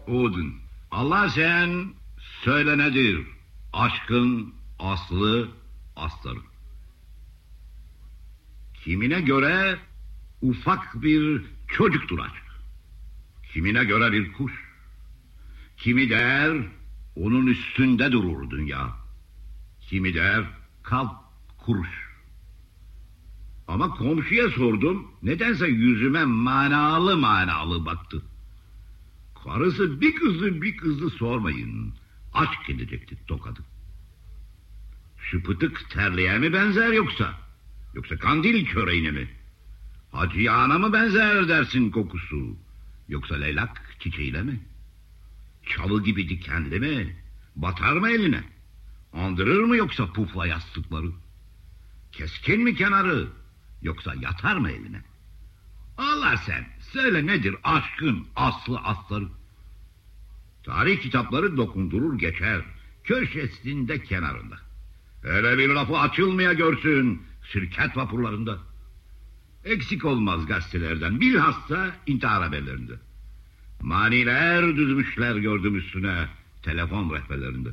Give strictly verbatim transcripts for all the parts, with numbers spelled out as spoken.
Odin, Allah sen söyle nedir aşkın aslı astarı? Kimine göre ufak bir çocuktur aşk. Kimine göre bir kuş. Kimi der onun üstünde durur dünya. Kimi der kalp kuruş. Ama komşuya sordum, nedense yüzüme manalı manalı baktı. Karısı bir kızı bir kızı sormayın, aşk edecekti tokadı. Şıpıtık terliğe mi benzer yoksa? Yoksa kandil köreğine mi? Hacı yağına mı benzer dersin kokusu? Yoksa leylak çiçeğiyle mi? Çalı gibi dikenli mi? Batar mı eline? Andırır mı yoksa pufla yastıkları? Keskin mi kenarı? Yoksa yatar mı eline? Allah sen söyle nedir aşkın aslı astarı? Tarih kitapları dokundurur geçer, köşesinde kenarında. Hele bir lafı açılmaya görsün şirket vapurlarında. Eksik olmaz gazetelerden, bilhassa intihar haberlerinde. Maniler düzmüşler gördüm üstüne telefon rehberlerinde.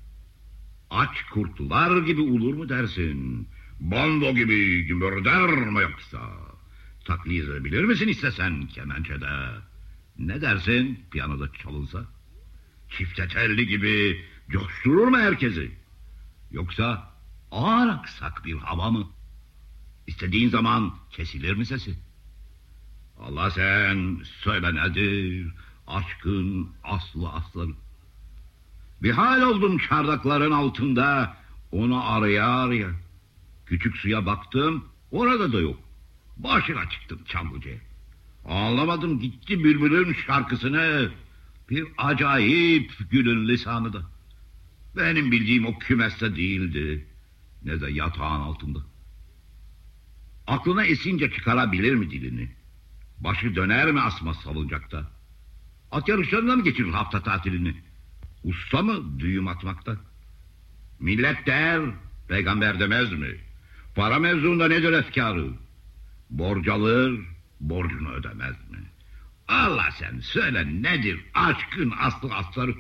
Aç kurtlar gibi ulur mu dersin? Bando gibi gümbürder mi yoksa? Taklit edebilir misin istesen kemençede? Ne dersin piyanoda çalınsa? Çifte telli gibi coşturur mu herkesi? Yoksa ağır aksak bir hava mı? İstediğin zaman kesilir mi sesi? Allah sen söyle nedir aşkın aslı asları? Bir hal oldum çardakların altında onu araya araya. Küçük suya baktım, orada da yok. Başına çıktım Çamlıca'ya. Anlamadım gitti bülbülün şarkısını, bir acayip gülün lisanı da. Benim bildiğim o kümeste değildi, ne de yatağın altında. Aklına esince çıkarabilir mi dilini? Başı döner mi asma salıncakta? At yarışlarında mı geçirir hafta tatilini? Usta mı düğüm atmakta? Millet der, peygamber demez mi? Para mevzuunda nedir efkarı? Borç alır, borcunu ödemez mi? Allah sen söyle nedir aşkın aslı astarı?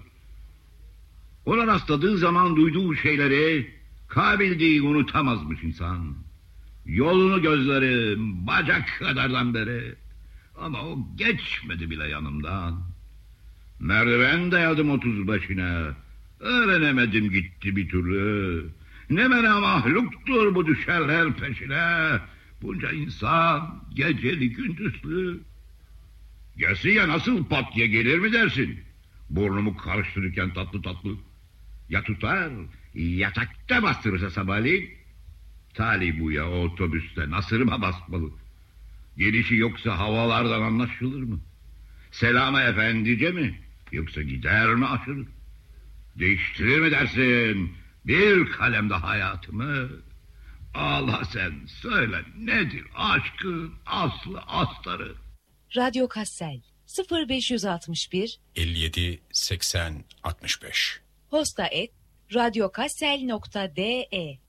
Ona rastladığı zaman duyduğu şeyleri kabildiği unutamazmış insan. Yolunu gözlerim bacak kadardan beri, ama o geçmedi bile yanımdan. Merdiven dayadım otuz beşine, öğrenemedim gitti bir türlü. Ne mena mahluktur bu düşerler peşine, bunca insan geceli gündüzlü. Gelse ya nasıl pat diye gelir mi dersin? Burnumu karıştırırken tatlı tatlı. Ya tutar yatakta bastırırsa sabahleyin, talih bu ya otobüste nasırıma basmalı. Gelişi yoksa havalardan anlaşılır mı? Selama efendice mi? Yoksa gider mi aşırı? Değiştirir mi dersin bir kalemde hayatımı? Allah sen söyle nedir aşkın aslı astarı? Radyo Kassel sıfır beş altı bir elli yedi seksen altmış beş. Posta et radyokassel nokta de